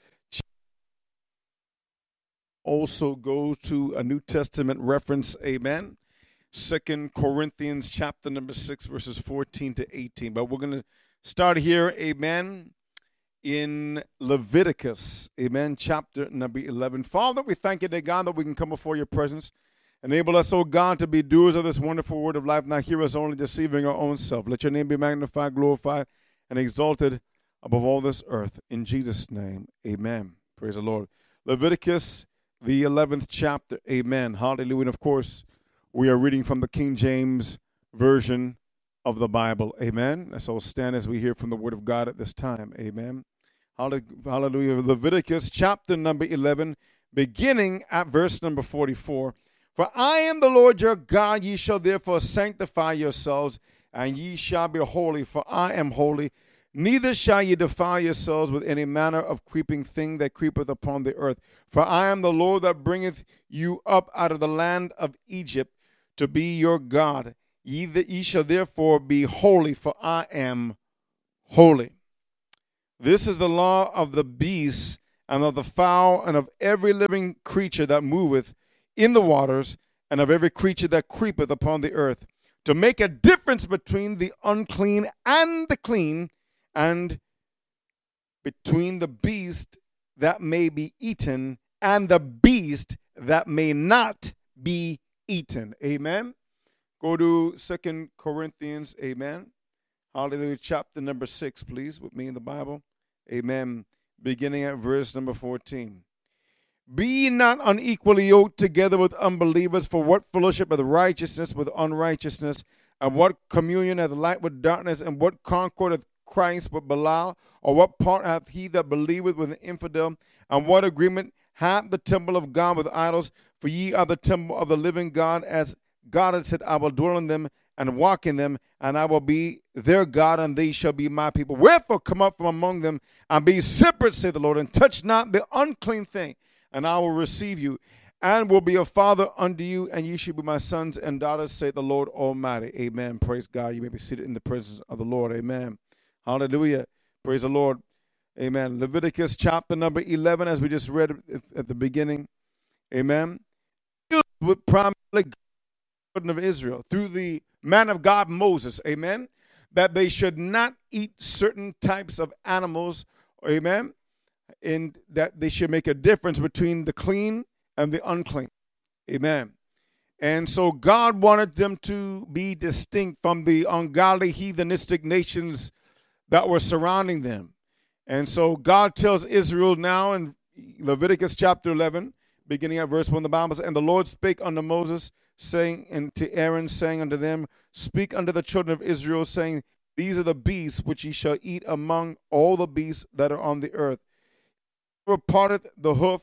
Also go to a New Testament reference, amen. 2 Corinthians chapter number 6, verses 14 to 18. But we're going to start here, amen, in Leviticus, amen, chapter number 11. Father, we thank you, dear God, that we can come before your presence. Enable us, oh God, to be doers of this wonderful word of life, not hearers only, deceiving our own self. Let your name be magnified, glorified, and exalted above all this earth. In Jesus' name, amen. Praise the Lord. Leviticus, the 11th chapter, amen. Hallelujah. And of course, we are reading from the King James Version of the Bible. Amen. So stand as we hear from the Word of God at this time. Amen. Hallelujah. Leviticus chapter number 11, beginning at verse number 44. For I am the Lord your God, ye shall therefore sanctify yourselves, and ye shall be holy, for I am holy. Neither shall ye defile yourselves with any manner of creeping thing that creepeth upon the earth. For I am the Lord that bringeth you up out of the land of Egypt, to be your God. Ye shall therefore be holy, for I am holy. This is the law of the beasts and of the fowl and of every living creature that moveth in the waters and of every creature that creepeth upon the earth, to make a difference between the unclean and the clean, and between the beast that may be eaten and the beast that may not be eaten. Amen. Go to 2 Corinthians, amen. Hallelujah. Chapter number 6, please, with me in the Bible. Amen. Beginning at verse number 14. Be ye not unequally yoked together with unbelievers, for what fellowship hath righteousness with unrighteousness, and what communion hath light with darkness, and what concord hath Christ with Belial, or what part hath he that believeth with an infidel, and what agreement hath the temple of God with idols? For ye are the temple of the living God, as God had said, I will dwell in them and walk in them, and I will be their God, and they shall be my people. Wherefore come up from among them, and be separate, saith the Lord, and touch not the unclean thing, and I will receive you, and will be a father unto you, and ye shall be my sons and daughters, saith the Lord Almighty. Amen. Praise God. You may be seated in the presence of the Lord. Amen. Hallelujah. Praise the Lord. Amen. Leviticus chapter number 11, as we just read at the beginning. Amen. With primarily the children of Israel through the man of God Moses. Amen. That they should not eat certain types of animals. Amen. And that they should make a difference between the clean and the unclean. Amen. And so God wanted them to be distinct from the ungodly heathenistic nations that were surrounding them. And so God tells Israel now in Leviticus chapter 11, beginning at verse 1, the Bible says, and the Lord spake unto Moses, saying, and to Aaron, saying unto them, speak unto the children of Israel, saying, these are the beasts which ye shall eat among all the beasts that are on the earth. Whoever parteth the hoof,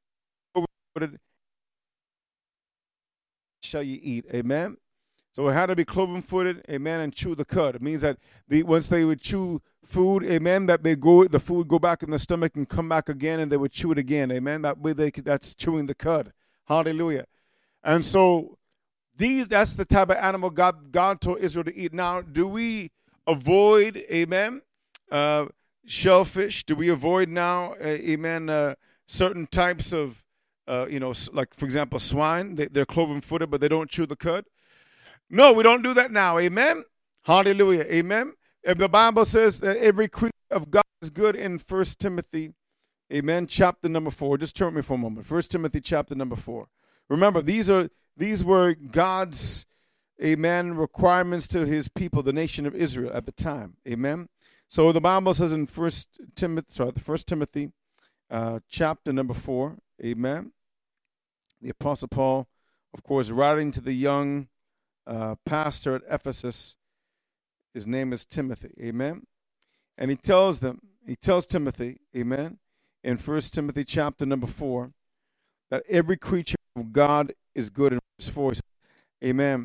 shall ye eat. Amen. So it had to be cloven-footed, amen, and chew the cud. It means that once they would chew food, amen, that the food go back in the stomach and come back again, and they would chew it again, amen. That way that's chewing the cud. Hallelujah. And so that's the type of animal God told Israel to eat. Now, do we avoid, amen, shellfish? Do we avoid now, amen, certain types of, like, for example, swine? They're cloven-footed, but they don't chew the cud. No, we don't do that now. Amen. Hallelujah. Amen. If the Bible says that every creature of God is good in 1 Timothy, amen, chapter number 4. Just turn with me for a moment. 1 Timothy chapter number 4. Remember, these were God's, amen, requirements to his people, the nation of Israel at the time. Amen. So the Bible says in 1 Timothy chapter number 4, amen. The Apostle Paul, of course, writing to the young pastor at Ephesus. His name is Timothy. Amen. And he tells Timothy, amen, in 1 Timothy chapter number 4, that every creature of God is good. In verse 4, amen.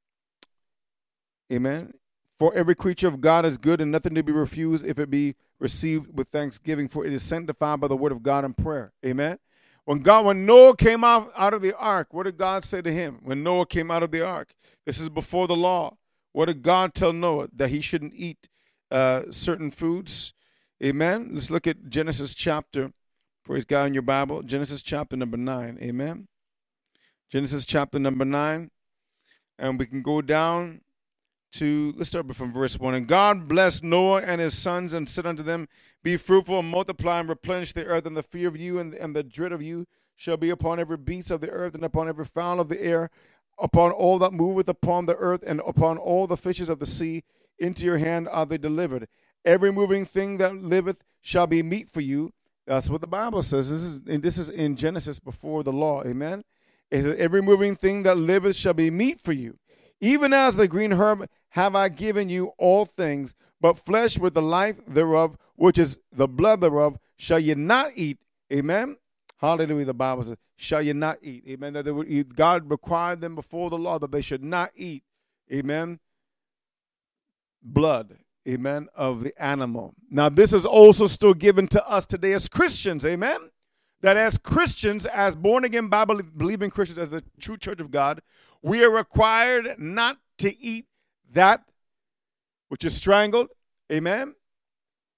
Amen. For every creature of God is good, and nothing to be refused if it be received with thanksgiving, for it is sanctified by the word of God and prayer. Amen. When Noah came out of the ark, what did God say to him? When Noah came out of the ark, this is before the law. What did God tell Noah? That he shouldn't eat certain foods. Amen. Let's look at Genesis chapter, praise God in your Bible, Genesis chapter number 9. Amen. Genesis chapter number 9. And we can go down to, let's start from verse 1. And God blessed Noah and his sons and said unto them, be fruitful and multiply and replenish the earth, and the fear of you and the dread of you shall be upon every beast of the earth and upon every fowl of the air, upon all that moveth upon the earth, and upon all the fishes of the sea. Into your hand are they delivered. Every moving thing that liveth shall be meat for you. That's what the Bible says. This is in Genesis before the law. Amen. It says, every moving thing that liveth shall be meat for you. Even as the green herb have I given you all things, but flesh with the life thereof, which is the blood thereof, shall ye not eat. Amen. Hallelujah. The Bible says, shall you not eat. Amen. That God required them before the law that they should not eat. Amen. Blood. Amen. Of the animal. Now, this is also still given to us today as Christians. Amen. That as Christians, as born again Bible believing Christians, as the true church of God, we are required not to eat that which is strangled. Amen.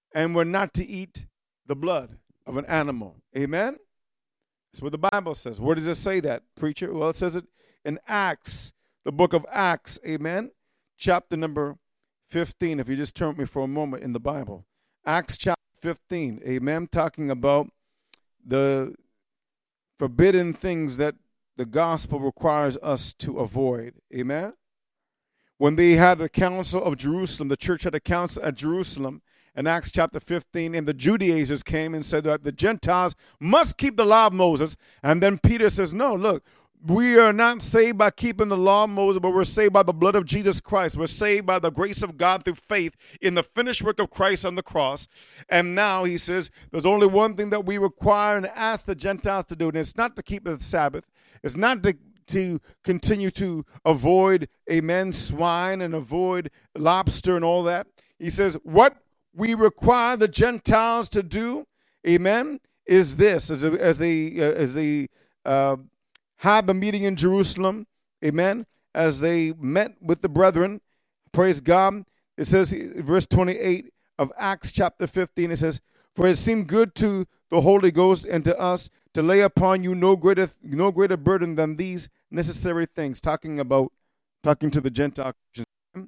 and we're not to eat the blood of an animal. Amen? That's what the Bible says. Where does it say that, preacher? Well, it says it in Acts, the book of Acts. Amen? Chapter number 15, if you just turn with me for a moment in the Bible. Acts chapter 15, amen, talking about the forbidden things that the gospel requires us to avoid. Amen? When they had a council of Jerusalem, the church had a council at Jerusalem in Acts chapter 15, and the Judaizers came and said that the Gentiles must keep the law of Moses. And then Peter says, no, look, we are not saved by keeping the law of Moses, but we're saved by the blood of Jesus Christ. We're saved by the grace of God through faith in the finished work of Christ on the cross. And now he says there's only one thing that we require and ask the Gentiles to do, and it's not to keep the Sabbath. It's not to continue to avoid, amen, swine and avoid lobster and all that. He says what we require the Gentiles to do, amen, is this, as they had the meeting in Jerusalem, amen, as they met with the brethren, praise God. It says, verse 28 of Acts chapter 15, it says, for it seemed good to the Holy Ghost and to us to lay upon you no greater burden than these necessary things, talking to the Gentile Christians.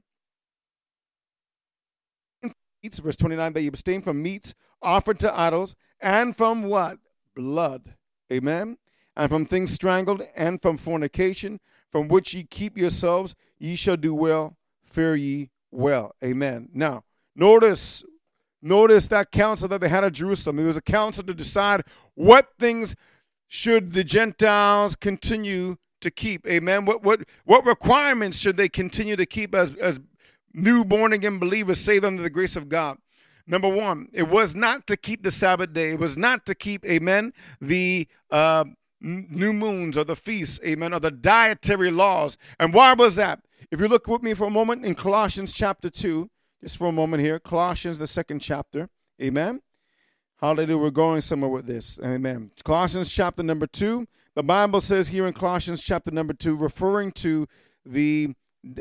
Verse 29, that you abstain from meats offered to idols, and from what? Blood. Amen. And from things strangled, and from fornication, from which ye keep yourselves, ye shall do well, fare ye well. Amen. Now, notice that council that they had at Jerusalem. It was a council to decide what things should the Gentiles continue to keep. Amen. What requirements should they continue to keep as new born-again believers saved under the grace of God? Number one, it was not to keep the Sabbath day. It was not to keep, amen, the new moons or the feasts, amen, or the dietary laws. And why was that? If you look with me for a moment in Colossians chapter 2, just for a moment here, Colossians, the 2nd chapter, amen. Hallelujah, we're going somewhere with this, amen. Colossians chapter number 2, the Bible says here in Colossians chapter number 2, referring to the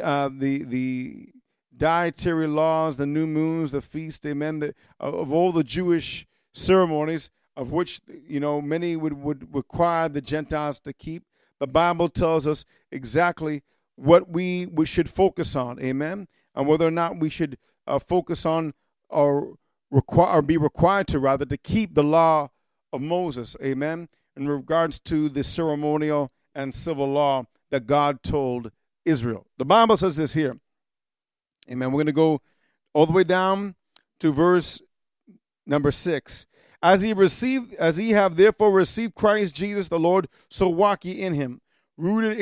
dietary laws, the new moons, the feast, amen, of all the Jewish ceremonies, of which, many would require the Gentiles to keep. The Bible tells us exactly what we should focus on, amen, and whether or not we should focus on or be required to keep the law of Moses, amen, in regards to the ceremonial and civil law that God told Israel. The Bible says this here, amen. We're going to go all the way down to verse number 6. As ye have therefore received Christ Jesus the Lord, so walk ye in him, rooted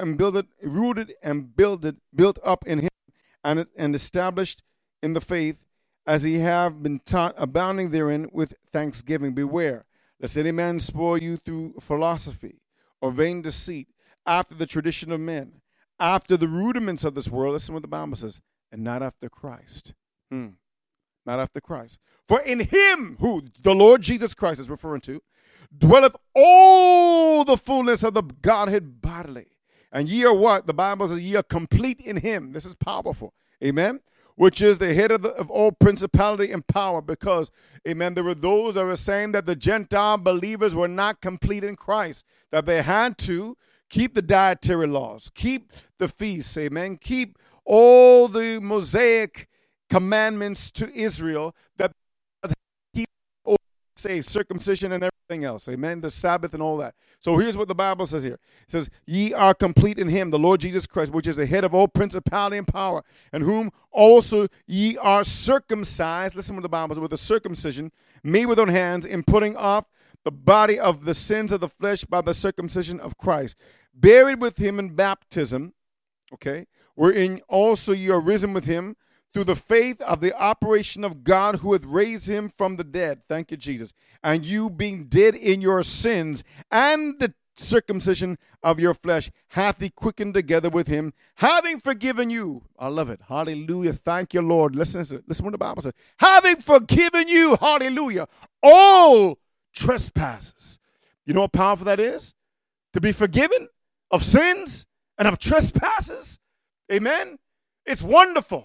and built up in him, and established in the faith, as ye have been taught, abounding therein with thanksgiving. Beware, lest any man spoil you through philosophy or vain deceit, after the tradition of men, after the rudiments of this world. Listen what the Bible says, and not after Christ. Not after Christ. For in him, who the Lord Jesus Christ is referring to, dwelleth all the fullness of the Godhead bodily. And ye are what? The Bible says ye are complete in him. This is powerful. Amen. Which is the head of all principality and power. Because, amen, there were those that were saying that the Gentile believers were not complete in Christ. That they had to keep the dietary laws, keep the feasts, amen, keep all the Mosaic commandments to Israel, that keep, say, circumcision and everything else, amen, the Sabbath and all that. So here's what the Bible says here. It says, ye are complete in him, the Lord Jesus Christ, which is the head of all principality and power, and whom also ye are circumcised. Listen what the Bible says, with the circumcision made with own hands, in putting off the body of the sins of the flesh by the circumcision of Christ, buried with him in baptism, okay, wherein also ye are risen with him through the faith of the operation of God, who hath raised him from the dead. Thank you, Jesus. And you being dead in your sins and the circumcision of your flesh hath he quickened together with him, having forgiven you. I love it. Hallelujah. Thank you, Lord. Listen what the Bible says. Having forgiven you, hallelujah, all trespasses. You know how powerful that is? To be forgiven of sins and of trespasses. Amen. It's wonderful.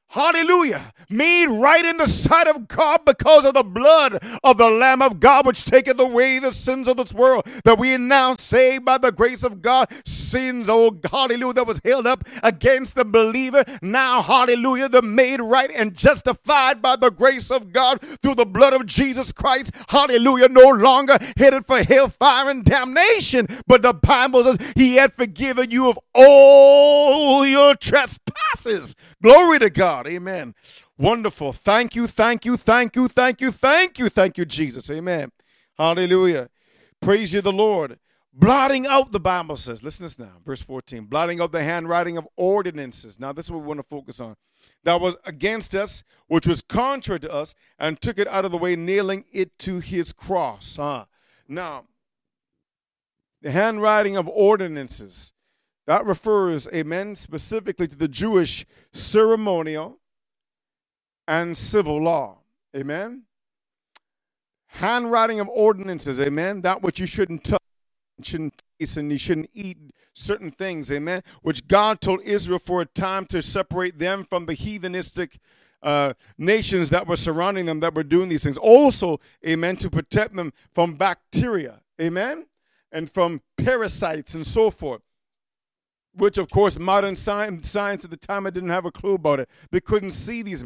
Hallelujah. Made right in the sight of God because of the blood of the Lamb of God, which taketh away the sins of this world. That we are now saved by the grace of God. Sins, oh hallelujah, that was held up against the believer. Now, hallelujah, they're made right and justified by the grace of God through the blood of Jesus Christ. Hallelujah. No longer headed for hellfire and damnation. But the Bible says he had forgiven you of all your trespasses. Glory to God. Amen. Wonderful. Thank you, thank you, thank you, thank you, thank you, thank you, Jesus. Amen. Hallelujah. Praise you, the Lord. Blotting out, the Bible says, listen to this now, verse 14, blotting out the handwriting of ordinances. Now, this is what we want to focus on. That was against us, which was contrary to us, and took it out of the way, nailing it to his cross. Now, the handwriting of ordinances. That refers, amen, specifically to the Jewish ceremonial and civil law. Amen. Handwriting of ordinances, amen, that which you shouldn't touch, shouldn't taste, and you shouldn't eat certain things, amen, which God told Israel for a time to separate them from the heathenistic nations that were surrounding them that were doing these things. Also, amen, to protect them from bacteria, amen, and from parasites and so forth. Which, of course, modern science at the time, I didn't have a clue about it. They couldn't see these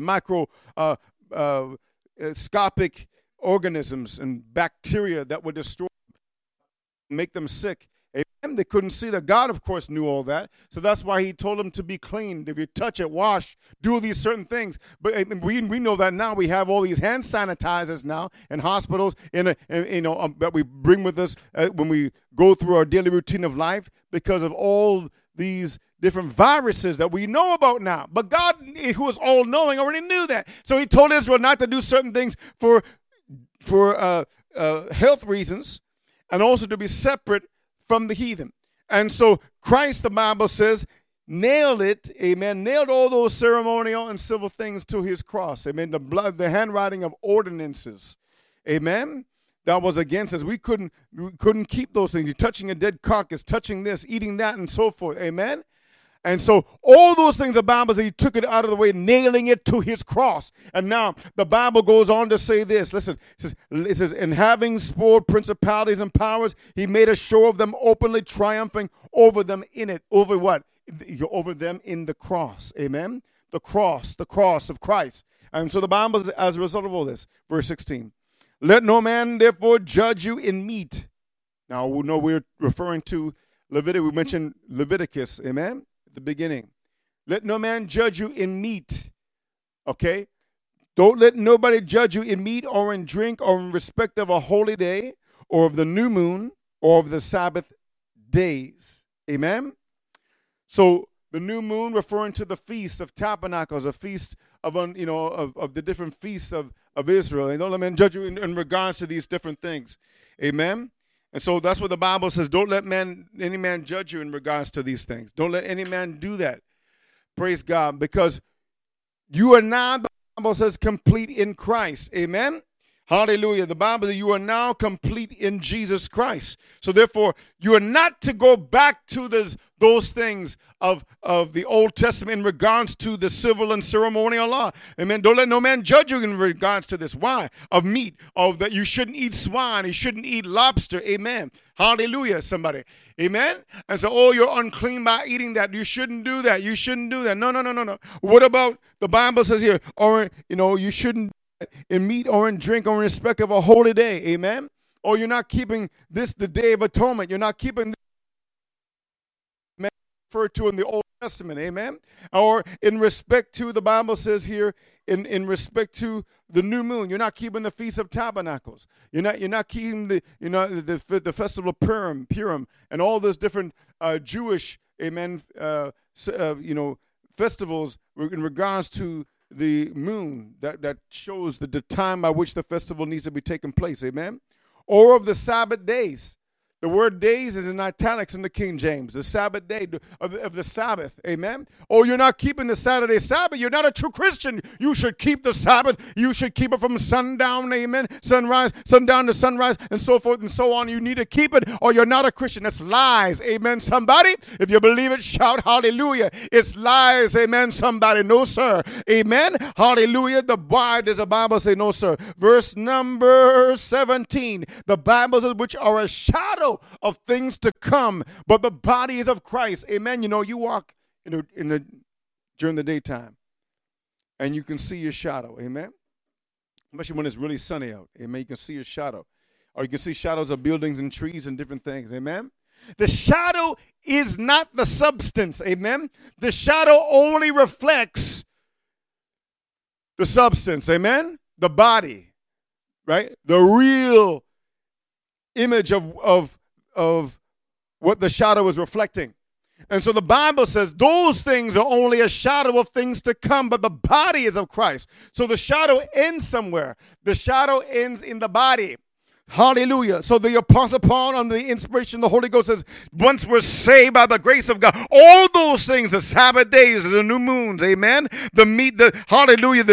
microscopic organisms and bacteria that would destroy, make them sick. Amen. They couldn't see that. God, of course, knew all that. So that's why he told them to be clean. If you touch it, wash, do these certain things. But we know that now. We have all these hand sanitizers now in hospitals that we bring with us when we go through our daily routine of life because of all these different viruses that we know about now. But God, who is all-knowing, already knew that. So he told Israel not to do certain things for health reasons and also to be separate from the heathen. And so Christ, the Bible says, nailed it, amen, nailed all those ceremonial and civil things to his cross. Amen. The blood, the handwriting of ordinances. Amen. That was against us. We couldn't keep those things. You're touching a dead carcass, touching this, eating that, and so forth. Amen. And so all those things, the Bible says he took it out of the way, nailing it to his cross. And now the Bible goes on to say this. Listen, it says, and having spoiled principalities and powers, he made a show of them, openly triumphing over them in it. Over what? Over them in the cross. Amen. The cross of Christ. And so the Bible says, as a result of all this, verse 16, let no man therefore judge you in meat. Now we know we're referring to Leviticus. We mentioned Leviticus, amen, at the beginning. Let no man judge you in meat. Okay? Don't let nobody judge you in meat or in drink or in respect of a holy day or of the new moon or of the Sabbath days. Amen? So the new moon referring to the Feast of Tabernacles, a feast of the different feasts of Israel. And don't let men judge you in regards to these different things. Amen? And so that's what the Bible says. Don't let any man judge you in regards to these things. Don't let any man do that. Praise God. Because you are now, the Bible says, complete in Christ. Amen? Hallelujah. The Bible says you are now complete in Jesus Christ. So therefore, you are not to go back to those things of the Old Testament in regards to the civil and ceremonial law. Amen. Don't let no man judge you in regards to this. Why? Of meat. Of that you shouldn't eat swine. You shouldn't eat lobster. Amen. Hallelujah, somebody. Amen. And so, you're unclean by eating that. You shouldn't do that. You shouldn't do that. No. What about the Bible says here, or, you shouldn't in meat or in drink or in respect of a holy day. Amen. Or you're not keeping this, the Day of Atonement. You're not keeping this referred to in the Old Testament. Amen. Or in respect to, the Bible says here, in respect to the new moon, you're not keeping the Feast of Tabernacles. You're not keeping the festival of Purim, and all those different Jewish, amen, festivals in regards to the moon that shows the time by which the festival needs to be taking place. Amen. Or of the Sabbath days. The word days is in italics in the King James. The Sabbath day of the Sabbath. Amen. Oh, you're not keeping the Saturday Sabbath. You're not a true Christian. You should keep the Sabbath. You should keep it from sundown, amen, sundown to sunrise, and so forth and so on. You need to keep it, or you're not a Christian. That's lies. Amen, somebody. If you believe it, shout hallelujah. It's lies. Amen, somebody. No, sir. Amen. Hallelujah. Why does the Bible say no, sir? Verse number 17. The Bible says, which are a shadow of things to come, but the body is of Christ. Amen. You know, you walk during the daytime, and you can see your shadow. Amen. Especially when it's really sunny out. Amen. You can see your shadow, or you can see shadows of buildings and trees and different things. Amen. The shadow is not the substance. Amen. The shadow only reflects the substance. Amen. The body, right? The real image of what the shadow is reflecting. And so the Bible says those things are only a shadow of things to come, but the body is of Christ. So the shadow ends somewhere. The shadow ends in the body. Hallelujah. So the Apostle Paul, under the inspiration of the Holy Ghost, says, once we're saved by the grace of God, all those things, the Sabbath days, the new moons, amen, the meat, hallelujah,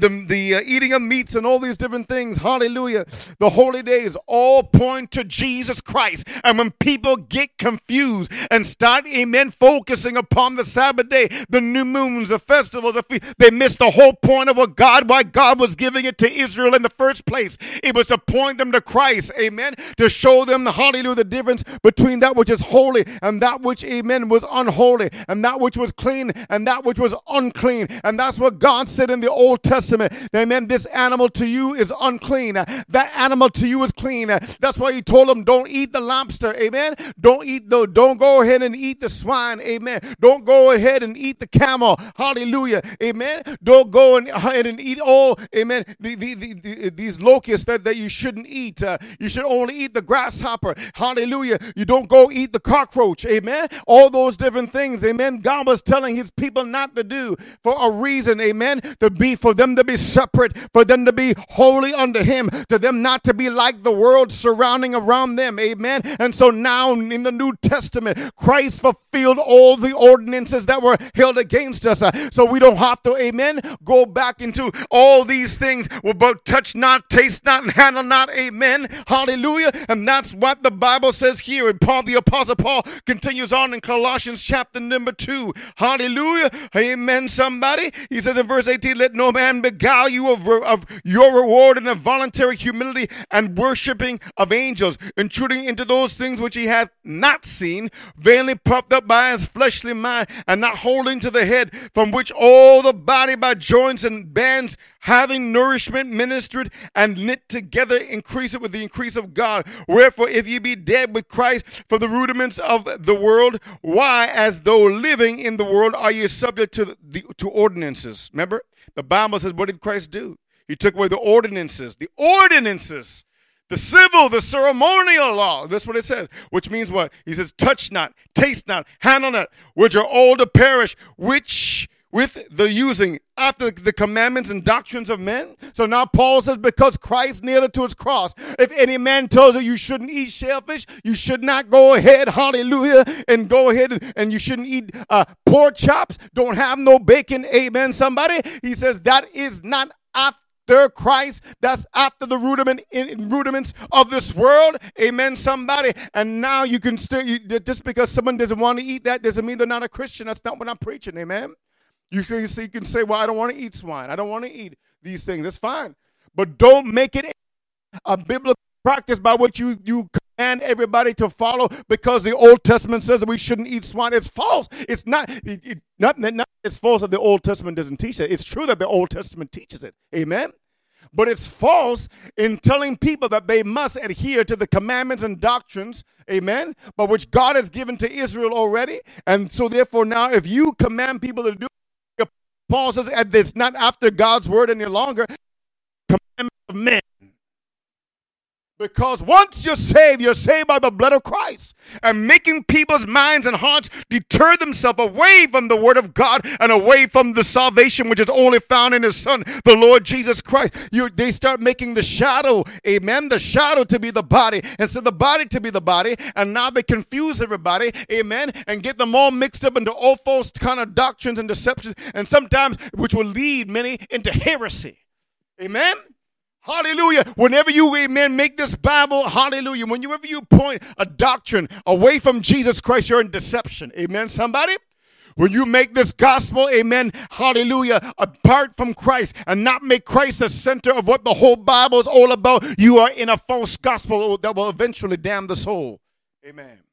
the eating of meats and all these different things, hallelujah, the holy days all point to Jesus Christ. And when people get confused and start, amen, focusing upon the Sabbath day, the new moons, the festivals, they miss the whole point of why God was giving it to Israel in the first place. It was to point them to Christ. Amen, to show them, hallelujah, the difference between that which is holy and that which, amen, was unholy, and that which was clean and that which was unclean. And that's what God said in the Old Testament. Amen. This animal to you is unclean. That animal to you is clean. That's why he told them, don't eat the lobster. Amen. Don't go ahead and eat the swine. Amen. Don't go ahead and eat the camel. Hallelujah. Amen. Don't go ahead and eat all, amen, these locusts that you shouldn't eat. You should only eat the grasshopper. Hallelujah. You don't go eat the cockroach. Amen. All those different things. Amen. God was telling his people not to do for a reason. Amen. For them to be separate, for them to be holy unto him, to them not to be like the world surrounding around them. Amen. And so now in the New Testament, Christ fulfilled all the ordinances that were held against us. So we don't have to, amen, go back into all these things, but touch not, taste not, and handle not. Amen. Hallelujah. And that's what the Bible says here. And the Apostle Paul continues on in Colossians chapter number 2. Hallelujah. Amen, somebody. He says in verse 18, let no man beguile you of your reward in a voluntary humility and worshiping of angels, intruding into those things which he hath not seen, vainly puffed up by his fleshly mind, and not holding to the head, from which all the body by joints and bands, having nourishment ministered and knit together, increase it with the increase of God. Wherefore, if ye be dead with Christ from the rudiments of the world, why, as though living in the world, are ye subject to ordinances? Remember, the Bible says, what did Christ do? He took away the ordinances, the civil, the ceremonial law. That's what it says, which means what? He says, touch not, taste not, handle not, which are all to perish, which with the using after the commandments and doctrines of men. So now Paul says, because Christ nailed it to his cross, if any man tells you shouldn't eat shellfish, you should not go ahead, hallelujah, and go ahead and you shouldn't eat pork chops, don't have no bacon, amen, somebody. He says that is not after Christ, that's after the rudiments of this world, amen, somebody. And now you can still, just because someone doesn't want to eat that doesn't mean they're not a Christian. That's not what I'm preaching, amen. You can say, well, I don't want to eat swine. I don't want to eat these things. That's fine. But don't make it a biblical practice by which you command everybody to follow because the Old Testament says that we shouldn't eat swine. It's false. It's not it's false that the Old Testament doesn't teach that. It's true that the Old Testament teaches it. Amen. But it's false in telling people that they must adhere to the commandments and doctrines, amen, but which God has given to Israel already. And so therefore now if you command people to do, Paul says it's not after God's word any longer, commandment of men. Because once you're saved by the blood of Christ. And making people's minds and hearts deter themselves away from the word of God and away from the salvation which is only found in his Son, the Lord Jesus Christ. They start making the shadow, amen, the shadow to be the body, instead of the body to be the body. And now they confuse everybody, amen, and get them all mixed up into all false kind of doctrines and deceptions, and sometimes which will lead many into heresy. Amen. Hallelujah. Whenever you, amen, make this Bible, hallelujah, whenever you point a doctrine away from Jesus Christ, you're in deception. Amen, somebody? When you make this gospel, amen, hallelujah, apart from Christ and not make Christ the center of what the whole Bible is all about, you are in a false gospel that will eventually damn the soul. Amen.